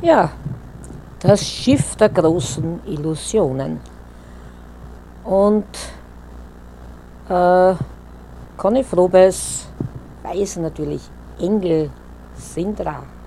Ja, das Schiff der großen Illusionen. Und Conny Frobes weiß natürlich, Engel sind rar.